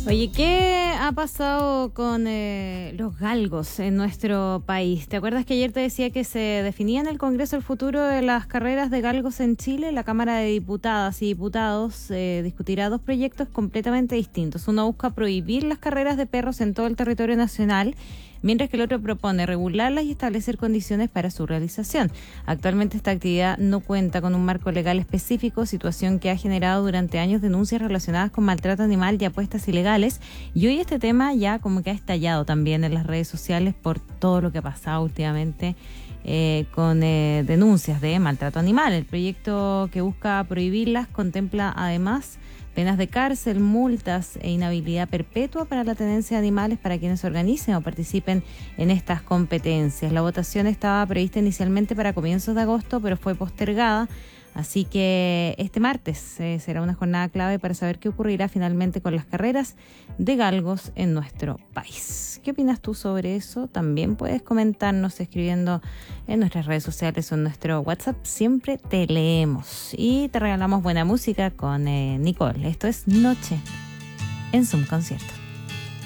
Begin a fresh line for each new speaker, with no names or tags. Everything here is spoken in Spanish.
Oye, ¿qué ha pasado con los galgos en nuestro país? ¿Te acuerdas que ayer te decía que se definía en el Congreso el futuro de las carreras de galgos en Chile? La Cámara de Diputadas y Diputados discutirá dos proyectos completamente distintos. Uno busca prohibir las carreras de perros en todo el territorio nacional, mientras que el otro propone regularlas y establecer condiciones para su realización. Actualmente esta actividad no cuenta con un marco legal específico, situación que ha generado durante años denuncias relacionadas con maltrato animal y apuestas ilegales, y hoy este tema ya como que ha estallado también en las redes sociales por todo lo que ha pasado últimamente con denuncias de maltrato animal. El proyecto que busca prohibirlas contempla además penas de cárcel, multas e inhabilidad perpetua para la tenencia de animales para quienes organicen o participen en estas competencias. La votación estaba prevista inicialmente para comienzos de agosto, pero fue postergada. Así que este martes será una jornada clave para saber qué ocurrirá finalmente con las carreras de galgos en nuestro país. ¿Qué opinas tú sobre eso? También puedes comentarnos escribiendo en nuestras redes sociales o en nuestro WhatsApp. Siempre te leemos y te regalamos buena música con Nicole. Esto es Noche en Zoom Concierto.